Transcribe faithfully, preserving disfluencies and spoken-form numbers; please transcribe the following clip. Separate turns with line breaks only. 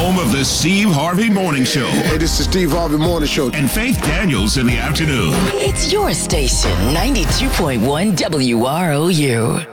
home of the Steve Harvey Morning Show.
Hey, this is Steve Harvey Morning Show.
And Faith Daniels in the afternoon.
It's your station, ninety-two point one W R O U.